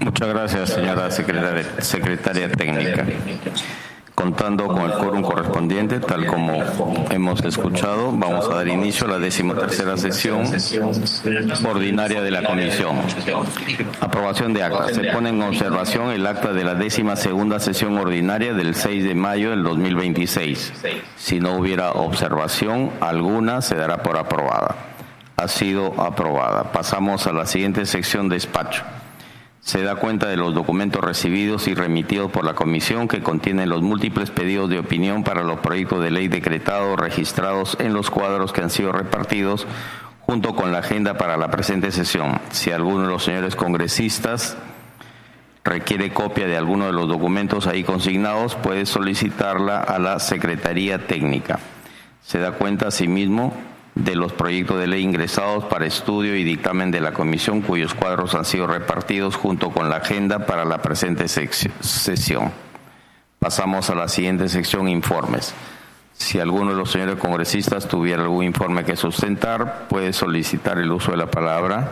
Muchas gracias, señora secretaria técnica. Contando con el quórum correspondiente, tal como hemos escuchado, vamos a dar inicio a la 13ª sesión ordinaria de la Comisión. Aprobación de acta. Se pone en observación el acta de la 12ª sesión ordinaria del 6 de mayo del 2026. Si no hubiera observación alguna, se dará por aprobada. Ha sido aprobada. Pasamos a la siguiente sección: despacho. Se da cuenta de los documentos recibidos y remitidos por la Comisión que contienen los múltiples pedidos de opinión para los proyectos de ley decretados registrados en los cuadros que han sido repartidos junto con la agenda para la presente sesión. Si alguno de los señores congresistas requiere copia de alguno de los documentos ahí consignados, puede solicitarla a la Secretaría Técnica. Se da cuenta asimismo de los proyectos de ley ingresados para estudio y dictamen de la Comisión, cuyos cuadros han sido repartidos junto con la agenda para la presente sesión. Pasamos a la siguiente sección: informes. Si alguno de los señores congresistas tuviera algún informe que sustentar, puede solicitar el uso de la palabra.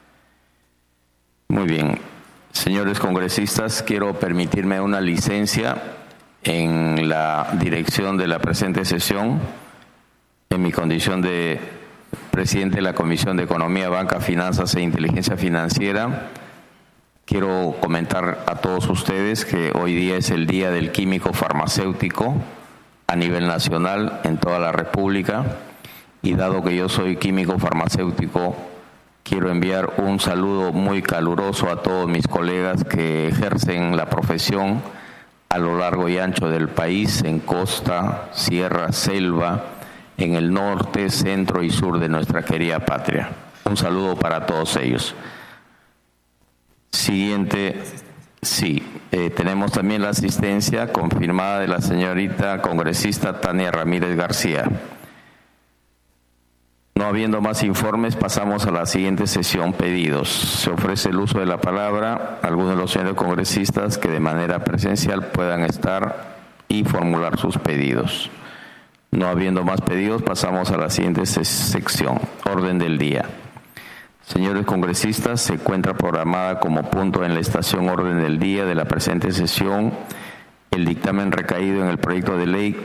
Muy bien. Señores congresistas, quiero permitirme una licencia en la dirección de la presente sesión. En mi condición de presidente de la Comisión de Economía, Banca, Finanzas e Inteligencia Financiera, quiero comentar a todos ustedes que hoy día es el Día del Químico Farmacéutico a nivel nacional en toda la República, y dado que yo soy químico farmacéutico, quiero enviar un saludo muy caluroso a todos mis colegas que ejercen la profesión a lo largo y ancho del país, en costa, sierra, selva, en el norte, centro y sur de nuestra querida patria. Un saludo para todos ellos. Siguiente, tenemos también la asistencia confirmada de la señorita congresista Tania Ramírez García. No habiendo más informes, pasamos a la siguiente sesión: pedidos. Se ofrece el uso de la palabra a algunos de los señores congresistas que de manera presencial puedan estar y formular sus pedidos. No habiendo más pedidos, pasamos a la siguiente sección: orden del día. Señores congresistas, se encuentra programada como punto en la estación orden del día de la presente sesión el dictamen recaído en el proyecto de ley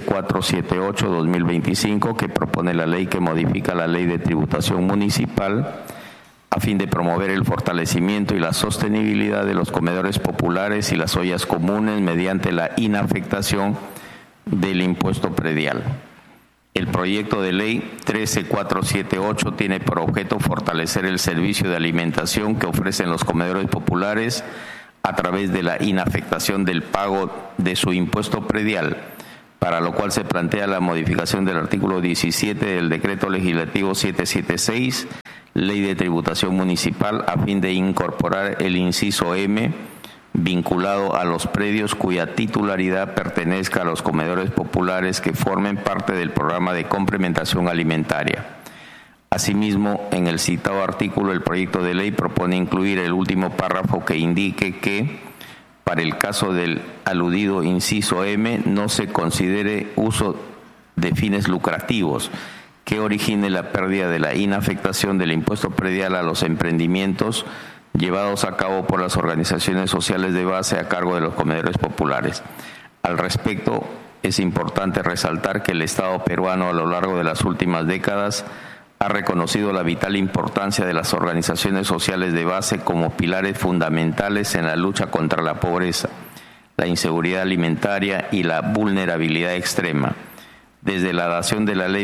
13478-2025, que propone la ley que modifica la ley de tributación municipal a fin de promover el fortalecimiento y la sostenibilidad de los comedores populares y las ollas comunes mediante la inafectación del impuesto predial. El proyecto de ley 13478 tiene por objeto fortalecer el servicio de alimentación que ofrecen los comedores populares a través de la inafectación del pago de su impuesto predial, para lo cual se plantea la modificación del artículo 17 del Decreto Legislativo 776, Ley de Tributación Municipal, a fin de incorporar el inciso M vinculado a los predios cuya titularidad pertenezca a los comedores populares que formen parte del programa de complementación alimentaria. Asimismo, en el citado artículo, el proyecto de ley propone incluir el último párrafo que indique que, para el caso del aludido inciso M, no se considere uso de fines lucrativos que origine la pérdida de la inafectación del impuesto predial a los emprendimientos llevados a cabo por las organizaciones sociales de base a cargo de los comedores populares. Al respecto, es importante resaltar que el Estado peruano a lo largo de las últimas décadas ha reconocido la vital importancia de las organizaciones sociales de base como pilares fundamentales en la lucha contra la pobreza, la inseguridad alimentaria y la vulnerabilidad extrema. Desde la dación de la Ley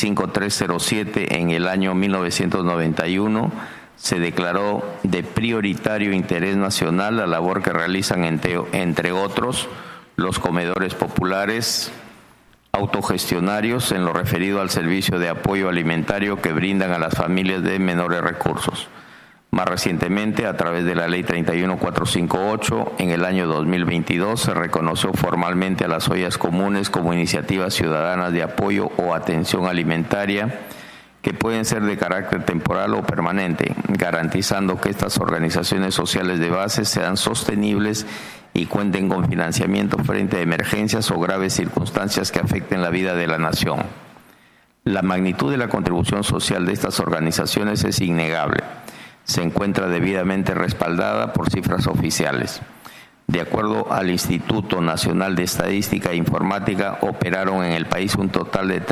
25307 en el año 1991, se declaró de prioritario interés nacional la labor que realizan, entre otros, los comedores populares autogestionarios en lo referido al servicio de apoyo alimentario que brindan a las familias de menores recursos. Más recientemente, a través de la Ley 31458, en el año 2022 se reconoció formalmente a las ollas comunes como iniciativas ciudadanas de apoyo o atención alimentaria que pueden ser de carácter temporal o permanente, garantizando que estas organizaciones sociales de base sean sostenibles y cuenten con financiamiento frente a emergencias o graves circunstancias que afecten la vida de la nación. La magnitud de la contribución social de estas organizaciones es innegable. se encuentra debidamente respaldada por cifras oficiales. De acuerdo al Instituto Nacional de Estadística e Informática, operaron en el país un total de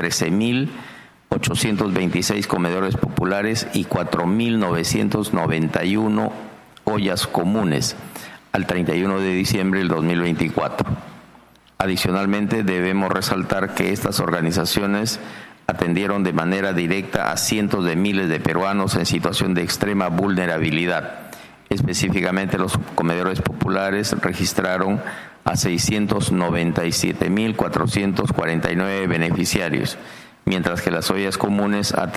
13.826 comedores populares y 4.991 ollas comunes al 31 de diciembre del 2024. Adicionalmente, debemos resaltar que estas organizaciones atendieron de manera directa a cientos de miles de peruanos en situación de extrema vulnerabilidad. Específicamente, los comedores populares registraron a 697.449 beneficiarios, mientras que las ollas comunes a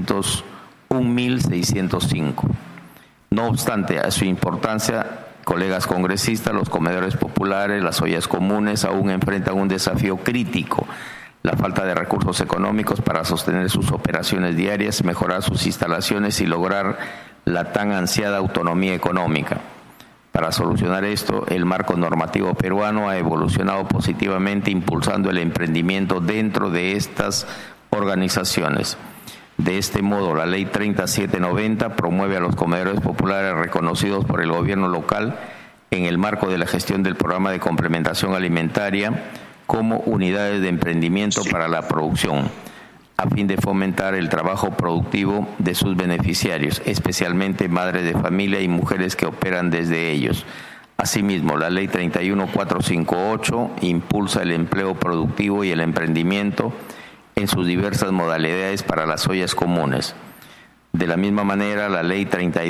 301.605. No obstante, a su importancia, colegas congresistas, los comedores populares, las ollas comunes aún enfrentan un desafío crítico: la falta de recursos económicos para sostener sus operaciones diarias, mejorar sus instalaciones y lograr la tan ansiada autonomía económica. Para solucionar esto, el marco normativo peruano ha evolucionado positivamente, impulsando el emprendimiento dentro de estas organizaciones. De este modo, la Ley 3790 promueve a los comedores populares reconocidos por el gobierno local en el marco de la gestión del programa de complementación alimentaria como unidades de emprendimiento para la producción, a fin de fomentar el trabajo productivo de sus beneficiarios, especialmente madres de familia y mujeres que operan desde ellos. Asimismo, la Ley 31458 impulsa el empleo productivo y el emprendimiento en sus diversas modalidades para las ollas comunes. De la misma manera, la Ley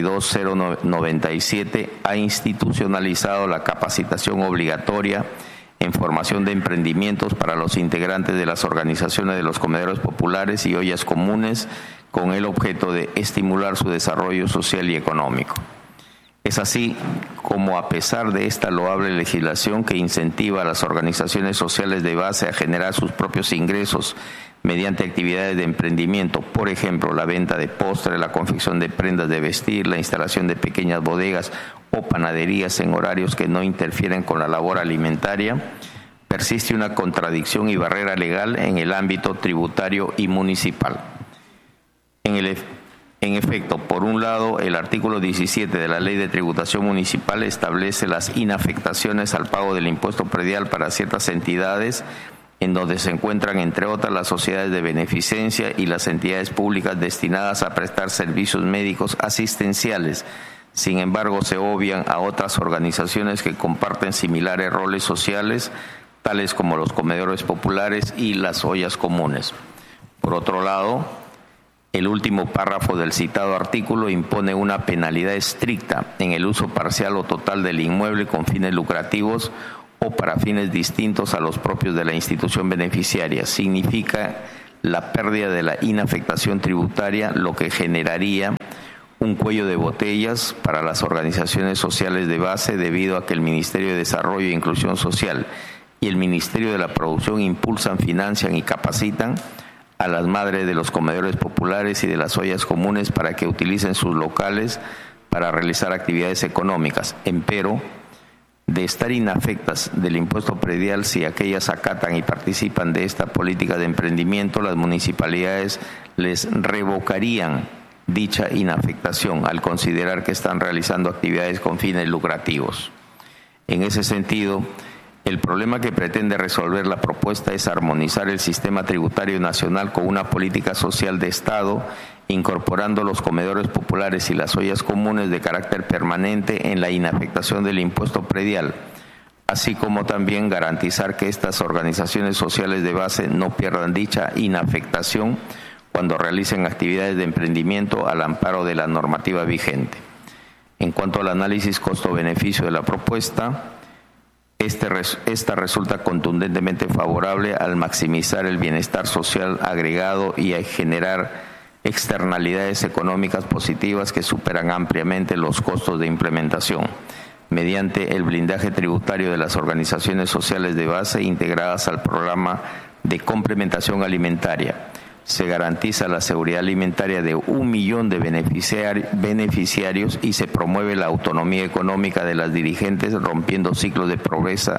32097 ha institucionalizado la capacitación obligatoria en formación de emprendimientos para los integrantes de las organizaciones de los comedores populares y ollas comunes, con el objeto de estimular su desarrollo social y económico. Es así como, a pesar de esta loable legislación que incentiva a las organizaciones sociales de base a generar sus propios ingresos mediante actividades de emprendimiento, por ejemplo, la venta de postres, la confección de prendas de vestir, la instalación de pequeñas bodegas o panaderías en horarios que no interfieren con la labor alimentaria, persiste una contradicción y barrera legal en el ámbito tributario y municipal. En efecto, por un lado, el artículo 17 de la Ley de Tributación Municipal establece las inafectaciones al pago del impuesto predial para ciertas entidades, en donde se encuentran, entre otras, las sociedades de beneficencia y las entidades públicas destinadas a prestar servicios médicos asistenciales. Sin embargo, se obvian a otras organizaciones que comparten similares roles sociales, tales como los comedores populares y las ollas comunes. Por otro lado, el último párrafo del citado artículo impone una penalidad estricta en el uso parcial o total del inmueble con fines lucrativos o para fines distintos a los propios de la institución beneficiaria. Significa la pérdida de la inafectación tributaria, lo que generaría un cuello de botellas para las organizaciones sociales de base, debido a que el Ministerio de Desarrollo e Inclusión Social y el Ministerio de la Producción impulsan, financian y capacitan a las madres de los comedores populares y de las ollas comunes para que utilicen sus locales para realizar actividades económicas. Empero, de estar inafectas del impuesto predial, si aquellas acatan y participan de esta política de emprendimiento, las municipalidades les revocarían dicha inafectación al considerar que están realizando actividades con fines lucrativos. En ese sentido, el problema que pretende resolver la propuesta es armonizar el sistema tributario nacional con una política social de Estado, incorporando los comedores populares y las ollas comunes de carácter permanente en la inafectación del impuesto predial, así como también garantizar que estas organizaciones sociales de base no pierdan dicha inafectación cuando realicen actividades de emprendimiento al amparo de la normativa vigente. En cuanto al análisis costo-beneficio de la propuesta, esta resulta contundentemente favorable al maximizar el bienestar social agregado y a generar externalidades económicas positivas que superan ampliamente los costos de implementación, mediante el blindaje tributario de las organizaciones sociales de base integradas al programa de complementación alimentaria. Se garantiza la seguridad alimentaria de 1 millón de beneficiarios y se promueve la autonomía económica de las dirigentes, rompiendo ciclos de pobreza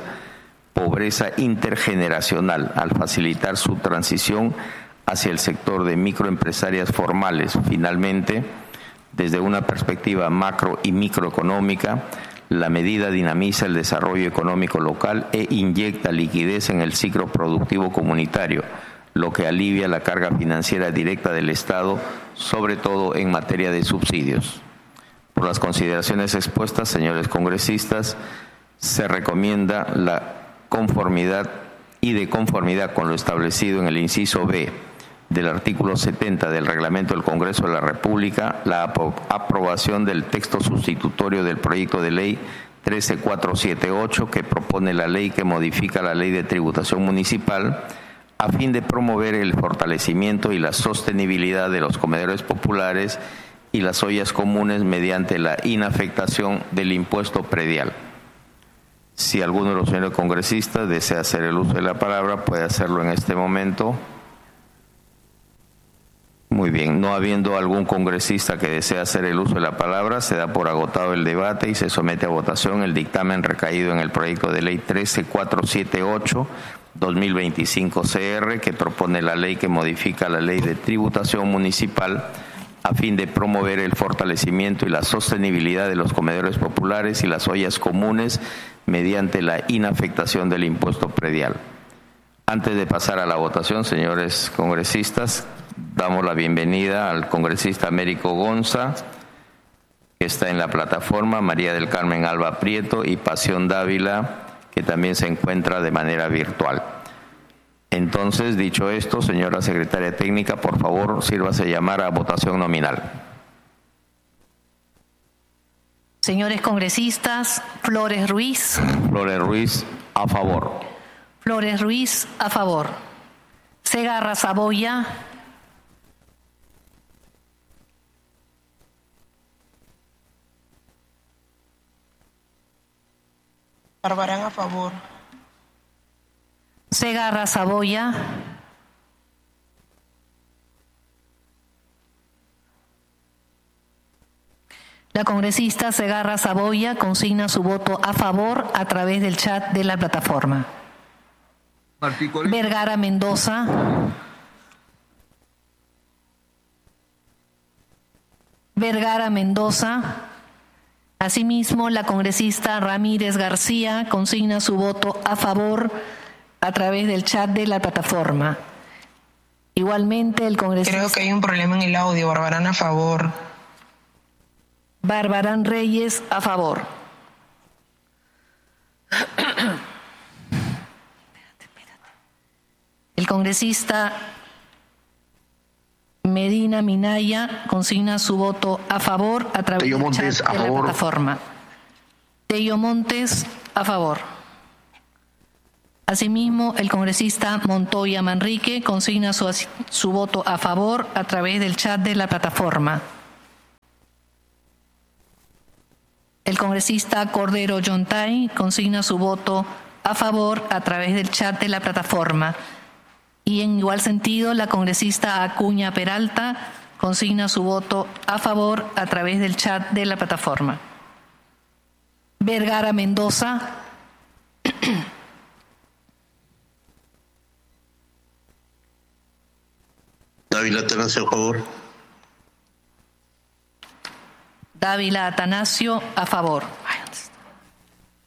intergeneracional al facilitar su transición hacia el sector de microempresarias formales. Finalmente, Desde una perspectiva macro y microeconómica, la medida dinamiza el desarrollo económico local e inyecta liquidez en el ciclo productivo comunitario, lo que alivia la carga financiera directa del Estado, sobre todo en materia de subsidios. Por las consideraciones expuestas, señores congresistas, se recomienda la conformidad y de conformidad con lo establecido en el inciso B del artículo 70 del Reglamento del Congreso de la República, la aprobación del texto sustitutorio del proyecto de ley 13478 que propone la ley que modifica la Ley de Tributación Municipal a fin de promover el fortalecimiento y la sostenibilidad de los comedores populares y las ollas comunes mediante la inafectación del impuesto predial. Si alguno de los señores congresistas desea hacer el uso de la palabra, puede hacerlo en este momento. Muy bien, no habiendo algún congresista que desea hacer el uso de la palabra, se da por agotado el debate y se somete a votación el dictamen recaído en el proyecto de ley 13478-2025 CR, que propone la ley que modifica la Ley de Tributación Municipal a fin de promover el fortalecimiento y la sostenibilidad de los comedores populares y las ollas comunes mediante la inafectación del impuesto predial. Antes de pasar a la votación, señores congresistas, damos la bienvenida al congresista Américo Gonza, que está en la plataforma, María del Carmen Alba Prieto y Pasión Dávila, que también se encuentra de manera virtual. Entonces, dicho esto, señora secretaria técnica, por favor, sírvase a llamar a votación nominal. Señores congresistas, Flores Ruiz. Flores Ruiz, a favor. Flores Ruiz, a favor. Segarra Saboya. Barbarán, a favor. Segarra Saboya. La congresista Segarra Saboya consigna su voto a favor a través del chat de la plataforma. Vergara Mendoza. Vergara Mendoza. Asimismo, la congresista Ramírez García consigna su voto a favor a través del chat de la plataforma. Igualmente, el congresista... Creo que hay un problema en el audio. Barbarán, a favor. Barbarán Reyes, a favor. El congresista Medina Minaya consigna su voto a favor a través del chat de la plataforma. Tello Montes, a favor. Asimismo, el congresista Montoya Manrique consigna su voto a favor a través del chat de la plataforma. El congresista Cordero Yontay consigna su voto a favor a través del chat de la plataforma. Y en igual sentido, la congresista Acuña Peralta consigna su voto a favor a través del chat de la plataforma. Vergara Mendoza. Dávila Atanasio, a favor. Dávila Atanasio, a favor.